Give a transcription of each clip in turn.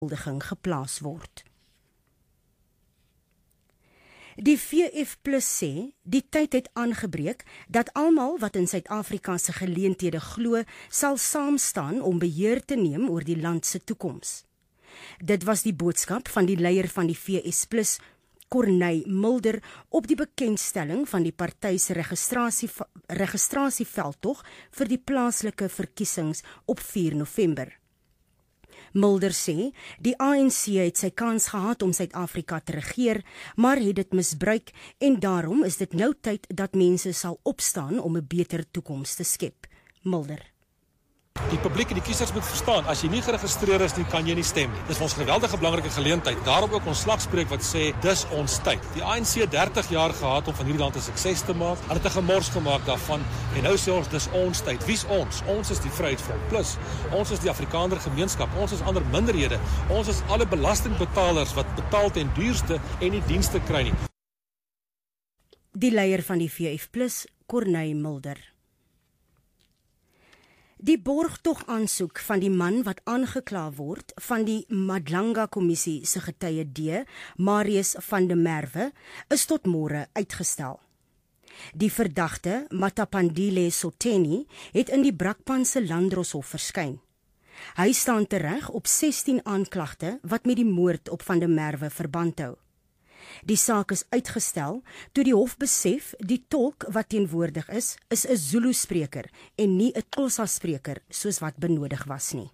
huldiging geplaas word. Die VF+ sê, die tyd het aangebreek dat almal wat in Suid-Afrika se geleenthede glo, sal saamstaan om beheer te neem oor die land se toekoms. Dit was die boodskap van die leier van die VS+, Corneille Mulder, op die bekendstelling van die party se registrasieveldtog vir die plaaslike verkiesings op 4 November. Mulder sê, die ANC het sy kans gehad om Suid-Afrika te regeer, maar het dit misbruik en daarom is dit nou tyd dat mense sal opstaan om 'n beter toekoms te skep. Mulder. Die publiek en die kiesers moet verstaan, as jy nie geregistreer is nie, kan jy nie stem nie. Dis vir ons 'n geweldige belangrike geleentheid. Daarom ook ons slagspreuk wat sê, dis ons tyd. Die ANC het 30 jaar gehad om van hierdie land 'n sukses te maak. Hulle het 'n gemors gemaak daarvan en nou sê ons, dis ons tyd. Wie's ons? Ons is die Vryheidsfront Plus. Ons is die Afrikaner gemeenskap. Ons is ander minderhede. Ons is alle belastingbetalers wat betaal ten duurste en nie dienste kry nie. Die leier van die VF+, Corneille Mulder. Die borgtog aansoek van die man wat aangekla word van die Madlanga-kommissie se getuie D, Marius van der Merwe, is tot môre uitgestel. Die verdagte, Matapandile Soteni, het in die Brakpan se Landdroshof verskyn. Hy staan tereg op 16 aanklagte wat met die moord op van der Merwe verband hou. Die saak is uitgestel toe die hof besef die tolk wat teenwoordig is 'n Zulu-spreker en nie 'n Xhosa-spreker soos wat benodig was nie.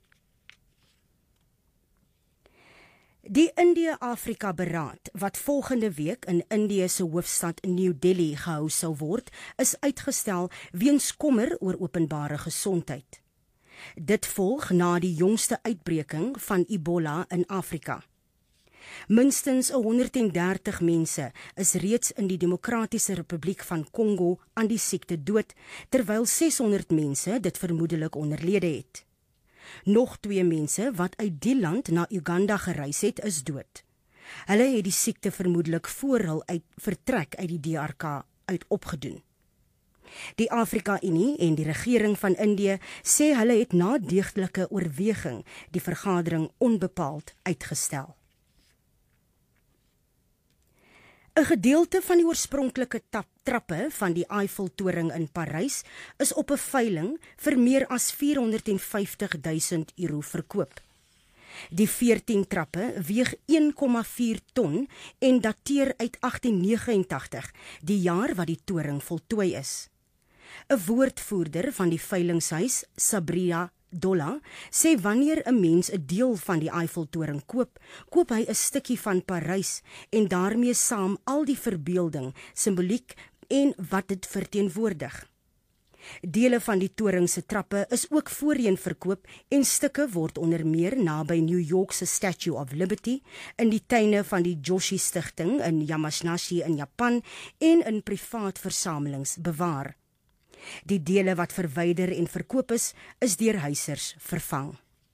Die Indië-Afrika Beraad, wat volgende week in Indië se hoofstad New Delhi gehou sou word, is uitgestel weens kommer oor openbare gesondheid. Dit volg na die jongste uitbreking van Ebola in Afrika. Minstens 130 mense is reeds in die Demokratiese Republiek van Kongo aan die siekte dood, terwyl 600 mense dit vermoedelik onderlede het. Nog 2 mense wat uit die land na Uganda gereis het, is dood. Hulle het die siekte vermoedelik voor hul vertrek uit die DRK uit opgedoen. Die Afrika-Unie en die regering van Indië sê hulle het na deegtelike oorweging die vergadering onbepaald uitgestel. 'n Gedeelte van die oorspronklike trappe van die Eiffeltoring in Parys is op 'n veiling vir meer as 450.000 euro verkoop. Die 14 trappe weeg 1,4 ton en dateer uit 1889, die jaar wat die toring voltooi is. 'n Woordvoerder van die veilingshuis, Sabria Dolla, sê wanneer 'n mens 'n deel van die Eiffeltoring koop, koop hy 'n stukkie van Parys en daarmee saam al die verbeelding, simboliek en wat dit verteenwoordig. Dele van die toring se trappe is ook voorheen verkoop en stukke word onder meer naby New York se Statue of Liberty, in die tuine van die Joshi Stichting in Yamashinashi in Japan en in privaat versamelings bewaar. Die dele wat verwyder en verkoop is deur huisers vervang.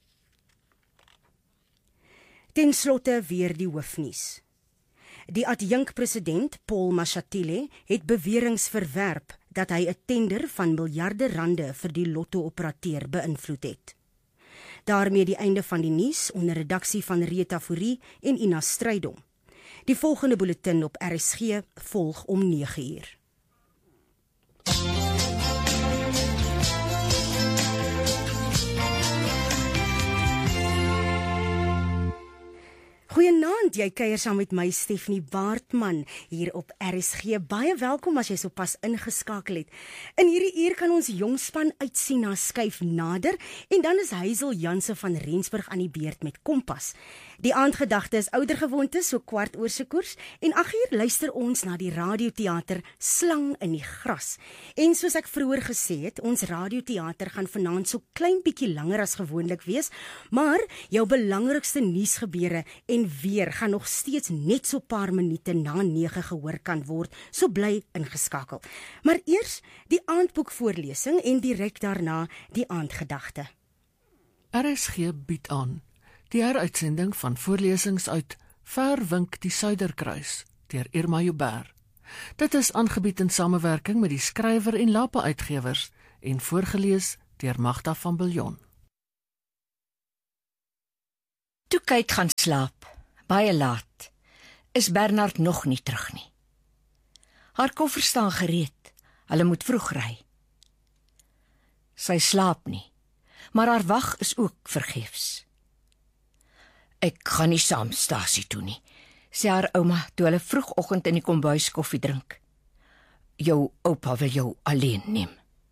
Ten slotte weer die hoofnuus. Die adjunkpresident Paul Mashatile het beweringe verwerp dat hy 'n tender van miljarde rande vir die lotto-operateur beïnvloed het. Daarmee die einde van die nuus onder redaksie van Rita Fourie en Ina Strydom. Die volgende bulletin op RSG volg om 9:00. Goeienaand, jy kuier saam met my Stephanie Baartman hier op RSG. Baie welkom as jy sopas ingeskakel het. In hierdie uur kan ons jongspan uitsien na skuif nader en dan is Hazel Janse van Rensburg aan die beurt met Kompas. Die aandgedagte is oudergewoonte, so 1/4 se koers en 8:00 luister ons na die radioteater Slang in die Gras. En soos ek vroeër gesê het, ons radioteater gaan vanaand so klein bietjie langer as gewoonlik wees, maar jou belangrikste nuusgebeure en weer gaan nog steeds net so paar minute na 9 gehoor kan word, so bly ingeskakel. Maar eers die aandboekvoorlesing en direk daarna die aandgedagte. RSG bied aan die heruitsending van voorlesings uit Verwink die Suiderkruis deur Irma Joubert. Dit is aangebied in samewerking met die skrywer en Lapa Uitgewers en voorgelees deur Magda van Biljon. Toe Kate gaan slaap, baie laat, is Bernard nog nie terug nie. Haar koffer staan gereed, hulle moet vroeg ry. Sy slaap nie, maar haar wag is ook vergeefs. Ek gaan nie saam stasie toe nie, sê haar ouma toe hulle vroegoggend in die kombuis koffie drink. Jou oupa wil jou alleen neem.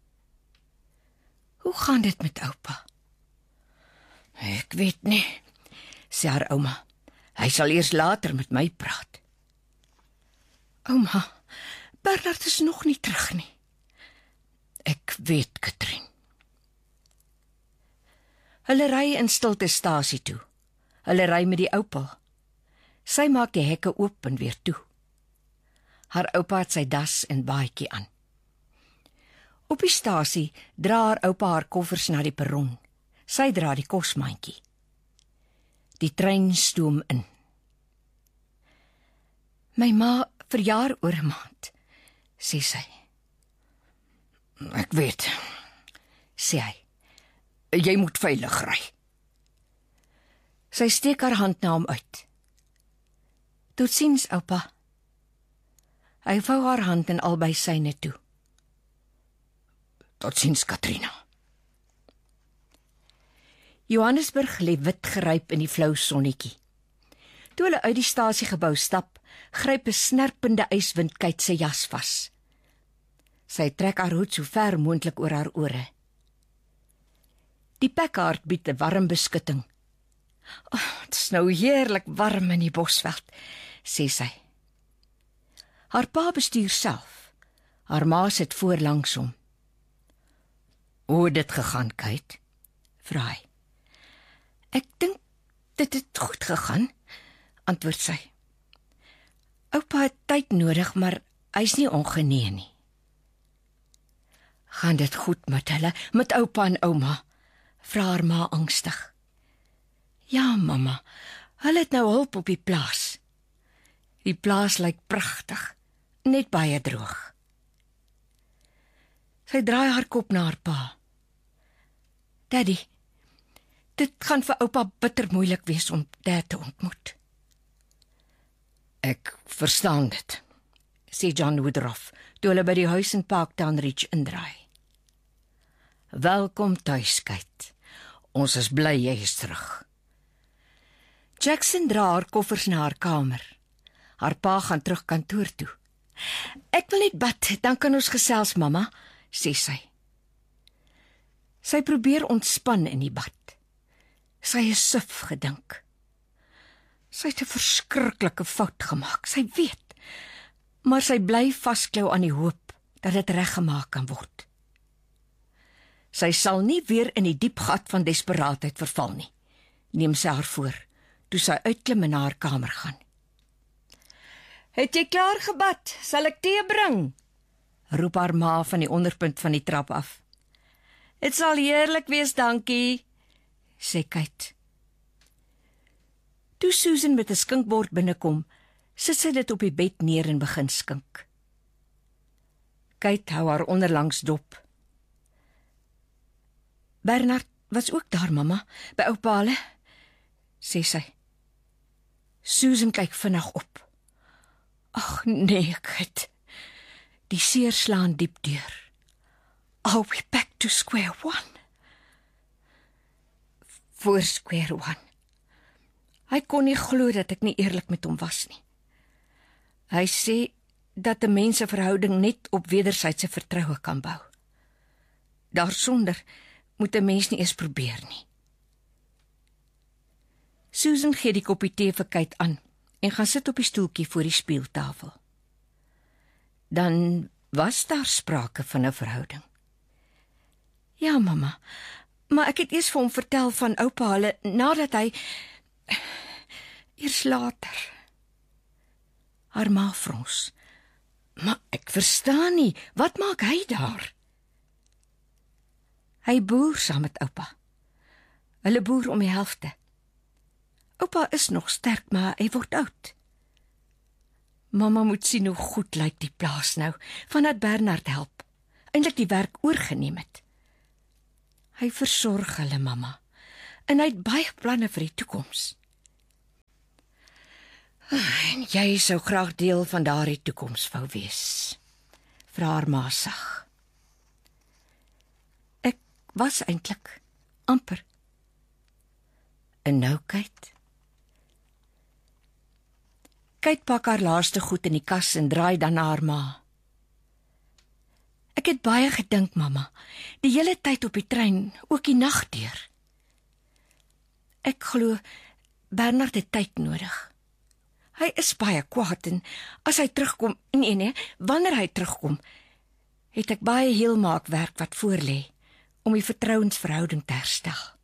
Hoe gaan dit met oupa? Ek weet nie, sê haar ouma. Hy sal eers later met my praat. Ouma, Bernard is nog nie terug nie. Ek weet, Katrien. Hulle ry in stilte stasie toe. Hulle ry met die Opel. Sy maak die hekke oop en weer toe. Haar oupa het sy das en baadjie aan. Op die stasie dra haar oupa haar koffers na die perron. Sy dra die kosmandjie. Die trein stoom in. My ma verjaar oor 'n maand, sê sy. Ek weet, sê hy. Jy moet veilig ry. Sy steek haar hand na hom uit. Totsiens, oupa. Hy vou haar hand in albei syne toe. Totsiens, Katrina. Johannesburg lê wit geryp in die flou sonnetjie. Toe hulle uit die stasiegebou stap, gryp 'n snerpende yswind Kate sy jas vas. Sy trek haar hoed so ver moontlik oor haar ore. Die Packard bied 'n warm beskutting. Dit is nou heerlik warm in die Bosveld, sê sy. Haar pa bestuur self. Haar ma sit voor langs hom. Hoe het dit gegaan, Kate? Vra hy. Ek dink dit het goed gegaan, antwoord sy. Oupa het tyd nodig, maar hy's nie ongenee nie. Gaan dit goed met hulle, met oupa en ouma? Vra haar ma angstig. Ja, mamma, hulle het nou hulp op die plaas. Die plaas lyk pragtig, net baie droog. Sy draai haar kop na haar pa. Daddy, dit gaan vir oupa bitter moeilik wees om Dad te ontmoet. Ek verstaan dit, sê John Woodruff, toe hulle by die huis in Parktown Ridge indraai. Welkom tuis, Kate. Ons is bly jy is terug. Jackson dra haar koffers na haar kamer. Haar pa gaan terug kantoor toe. Ek wil net bad, dan kan ons gesels, mamma, sê sy. Sy probeer ontspan in die bad. Sy is suf gedink. Sy het 'n verskriklike fout gemaak, sy weet. Maar sy bly vasklou aan die hoop dat dit reggemaak kan word. Sy sal nie weer in die diep gat van desperaatheid verval nie, neem sy haar voor, toe sy uitklim en na haar kamer gaan. Het jy klaar gebad? Sal ek tee bring? Roep haar ma van die onderpunt van die trap af. Dit sal heerlik wees, dankie, sê Kate. Toe Susan met 'n skinkbord binnekom, sit sy dit op die bed neer en begin skink. Kate hou haar onderlangs dop. Bernard was ook daar, mamma, by oupa hulle, sê sy. Susan kyk vinnig op. Ag nee, Kate. Die seer slaan diep deur. Are we back to square one? Voor square one. Hy kon nie glo dat ek nie eerlik met hom was nie. Hy sê dat 'n mens se verhouding net op wederwysige vertroue kan bou. Daarsonder moet 'n mens nie eens probeer nie. Susan gee die koppie tee vir Kate aan en gaan sit op die stoeltjie voor die speeltafel. Dan was daar sprake van 'n verhouding. Ja, mamma, maar ek het eers vir hom vertel van oupa hulle nadat hy eers later. Haar ma frons. Maar ek verstaan nie, wat maak hy daar? Hy boer saam met oupa. Hulle boer om die helfte. Oupa is nog sterk, maar hy word oud. Mamma moet sien hoe goed lyk die plaas nou, vandat Bernard help, eintlik die werk oorgeneem het. Hy versorg hulle, mamma, en hy het baie planne vir die toekoms. En jy sou graag deel van daardie toekoms wou wees. Vra haar ma sag. Ek was eintlik amper. En nou kyk. Kyk pak haar laaste goed in die kas en draai dan na haar ma. Ek het baie gedink, mamma, die hele tyd op die trein, ook die nag deur. Ek glo Bernard het tyd nodig. Hy is baie kwaad en as hy terugkom, nee, wanneer hy terugkom, het ek baie heelmaakwerk wat voorlê om die vertrouensverhouding te herstel.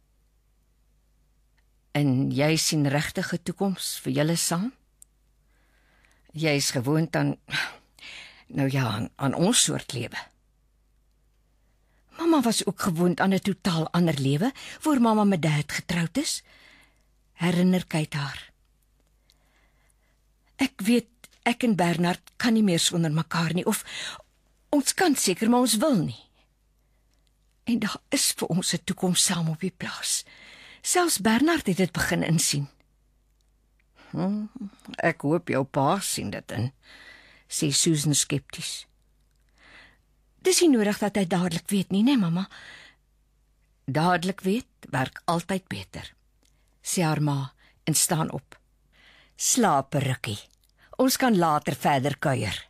En jy sien regtige toekoms vir julle saam? Jy is gewoond aan, aan ons soort lewe. Mamma was ook gewoond aan 'n totaal ander lewe, voor mamma met dad getroud is. Herinner kyk haar. Ek weet, ek en Bernard kan nie meer sonder mekaar nie, of ons kan seker, maar ons wil nie. En daar is vir ons 'n toekoms saam op die plaas. Selfs Bernard het dit begin insien. Ek hoop jou pa sien dit in, sê Susan skepties. Dis nie nodig dat hy dadelik weet nie, mamma? Dadelik weet werk altyd beter, sê haar ma en staan op. Slaap 'n rukkie. Ons kan later verder kuier.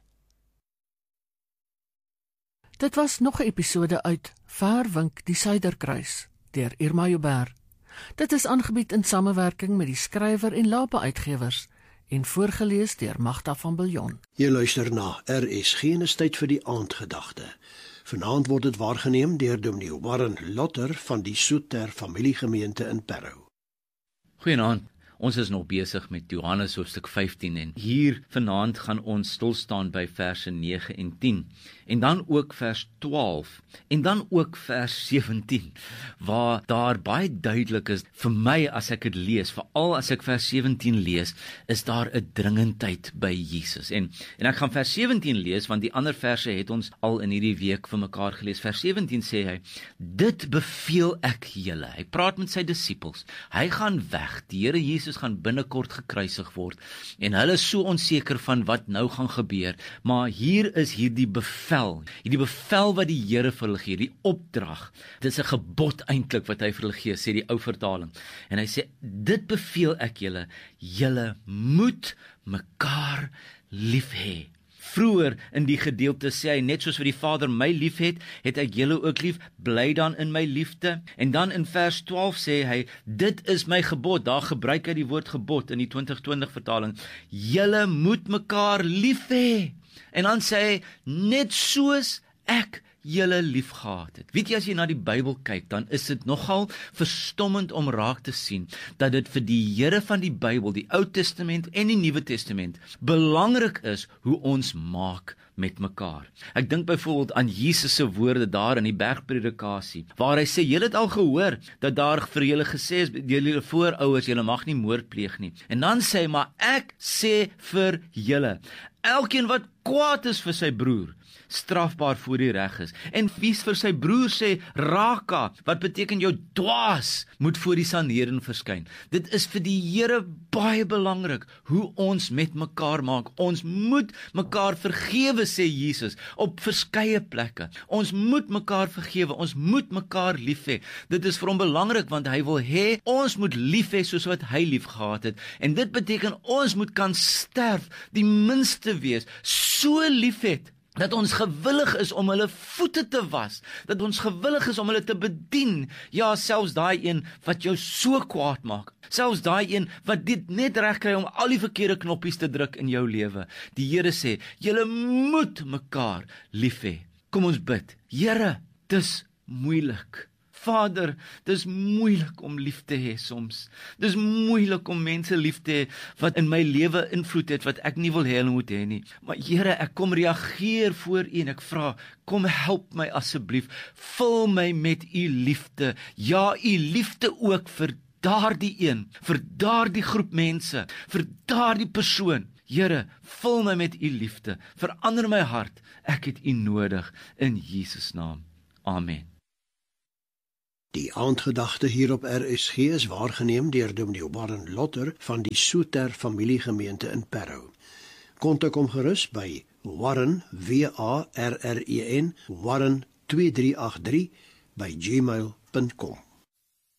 Dit was nog 'n episode uit Verwink die Suiderkruis deur Irma Joubert. Dit is aangebied in samewerking met die skrywer en Lapa Uitgewers en voorgeles deur Magda van Biljon. Jy luister na RSG, is tyd vir die aandgedagte. Vanaand word dit waargeneem deur Dominee Warren Lotter van die Soeter familiegemeente in Parow. Goeienaand. Ons is nog besig met Johannes hoofstuk 15 en hier vanaand gaan ons stilstaan by verse 9 en 10 en dan ook vers 12 en dan ook vers 17 waar daar baie duidelik is vir my as ek dit lees, veral as ek vers 17 lees, is daar 'n dringendheid by Jesus. En ek gaan vers 17 lees want die ander verse het ons al in hierdie week vir mekaar gelees. Vers 17 sê hy: "Dit beveel ek julle." Hy praat met sy disippels. Hy gaan weg. Die Here Jesus gaan binnekort gekruisig word en hulle is so onseker van wat nou gaan gebeur, maar hier is hierdie bevel wat die Here vir hulle gee, die opdrag. Dit is 'n gebod eintlik wat hy vir hulle gee, sê die ou vertaling. En hy sê, dit beveel ek julle, julle moet mekaar lief hê. Vroeër in die gedeelte sê hy, net soos wat die Vader my lief het ek julle ook lief, bly dan in my liefde. En dan in vers 12 sê hy, dit is my gebod, daar gebruik hy die woord gebod in die 2020 vertaling, julle moet mekaar lief hê. En dan sê hy, net soos ek julle lief gehad het. Weet jy, as jy na die Bybel kyk, dan is dit nogal verstommend om raak te sien, dat dit vir die Here van die Bybel, die Ou Testament en die Nuwe Testament, belangrik is hoe ons maak met mekaar. Ek dink byvoorbeeld aan Jesus se woorde daar in die bergpredikasie, waar hy sê, julle het al gehoor, dat daar vir julle gesê is, julle voorouers, julle mag nie moord pleeg nie. En dan sê hy, maar ek sê vir julle, elkeen wat kwaad is vir sy broer, strafbaar voor die reg is. En wie vir sy broer sê, raka, wat beteken jou dwaas, moet voor die sanhedrin verskyn. Dit is vir die Here baie belangrik, hoe ons met mekaar maak. Ons moet mekaar vergewe, sê Jesus, op verskeie plekke. Ons moet mekaar vergewe, ons moet mekaar lief hê. Dit is vir hom belangrik, want hy wil hê, ons moet lief hê soos wat hy lief gehad het. En dit beteken, ons moet kan sterf, die minste wees, so lief het, dat ons gewillig is om hulle voete te was, dat ons gewillig is om hulle te bedien, ja, selfs daai een wat jou so kwaad maak, selfs daai een wat dit net reg kry om al die verkeerde knoppies te druk in jou lewe. Die Here sê, julle moet mekaar lief hê. Kom ons bid. Here, dis moeilik. Vader, dis moeilik om lief te hê soms. Dis moeilik om mense lief te hê wat in my lewe invloed het, wat ek nie wil hê hulle moet hê nie. Maar Here, ek kom reageer voor U en ek vra, kom help my asseblief, vul my met U liefde. Ja, U liefde ook vir daardie een, vir daardie groep mense, vir daardie persoon. Here, vul my met U liefde, verander my hart. Ek het U nodig in Jesus naam. Amen. Die aandgedagte hier op RSG is waargeneem deur Dominee Warren Lotter van die Soeter familiegemeente in Parow. Kontak hom gerus by Warren WARREN Warren 2383 by gmail.com.